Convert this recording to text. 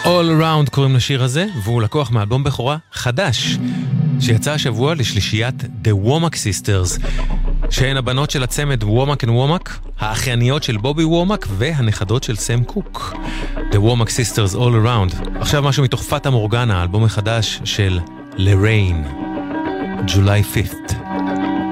All Around קוראים לשיר הזה, והוא לקוח מאלבום בכורה חדש, שיצא השבוע לשלישיית The Womack Sisters, שהן הבנות של הצמד Womack and Womack, האחייניות של בובי וומק והנכדות של סם קוק. The Womack Sisters All Around. עכשיו משהו מתוך פאטה מורגנה, האלבום החדש של לריין, July 5th.